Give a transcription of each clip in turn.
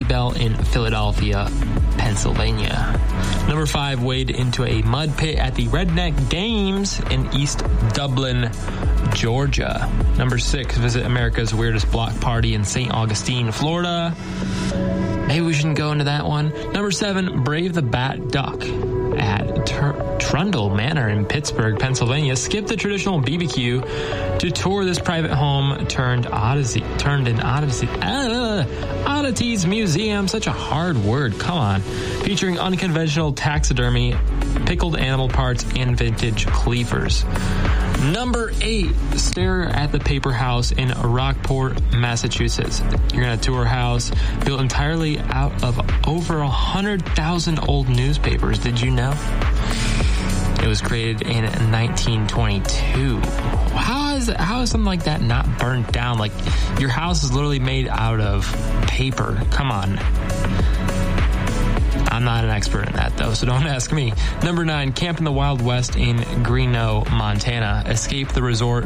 Bell in Philadelphia, Pennsylvania. Number 5, wade into a mud pit at the Redneck Games in East Dublin, Georgia. Number 6, visit America's weirdest block party in St. Augustine, Florida. Maybe we shouldn't go into that one. Number 7, brave the Bat Duck at Trundle Manor in Pittsburgh, Pennsylvania. Skip the traditional BBQ to tour this private home turned oddities museum. Such a hard word. Come on. Featuring unconventional taxidermy, pickled animal parts, and vintage cleavers. Number 8, stare at the Paper House in Rockport, Massachusetts. You're going to tour a house built entirely out of over 100,000 old newspapers. Did you know? It was created in 1922. How is something like that not burnt down? Like, your house is literally made out of paper. Come on. I'm not an expert in that, though, so don't ask me. Number 9, camp in the Wild West in Greeno, Montana. Escape the resort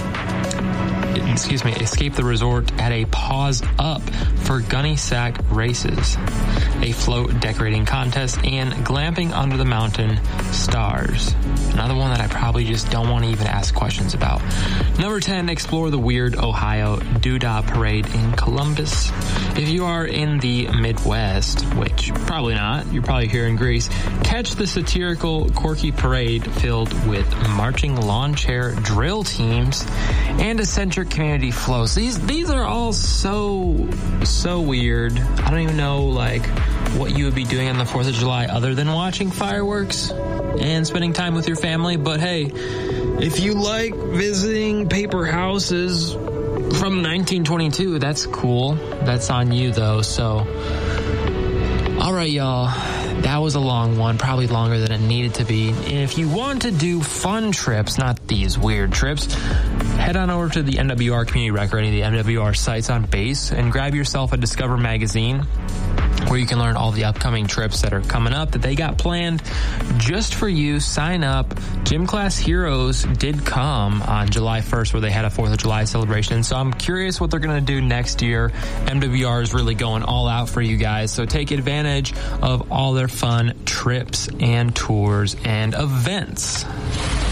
at a Paws Up for gunny sack races, a float decorating contest, and glamping under the mountain stars. Another one that I probably just don't want to even ask questions about. Number 10, explore the weird Ohio Doodah Parade in Columbus. If you are in the Midwest, which probably not, you're probably here in Greece, catch the satirical, quirky parade filled with marching lawn chair drill teams and eccentric community flows. These are all so weird. I don't even know, like, what you would be doing on the 4th of July other than watching fireworks and spending time with your family. But hey, if you like visiting paper houses from 1922, that's cool. That's on you, though. So, all right, y'all. That was a long one, probably longer than it needed to be. And if you want to do fun trips, not these weird trips, head on over to the MWR Community Rec or any of the MWR sites on base and grab yourself a Discover magazine, where you can learn all the upcoming trips that are coming up that they got planned just for you. Sign up. Gym Class Heroes did come on July 1st, where they had a 4th of July celebration. So I'm curious what they're going to do next year. MWR is really going all out for you guys. So take advantage of all their fun trips and tours and events.